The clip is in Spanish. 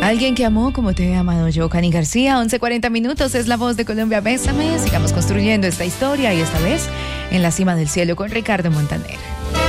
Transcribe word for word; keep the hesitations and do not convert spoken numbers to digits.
Alguien que amó como te he amado yo, Cani García. once cuarenta minutos, es la voz de Colombia. Bésame. Sigamos construyendo esta historia y esta vez en la cima del cielo con Ricardo Montaner.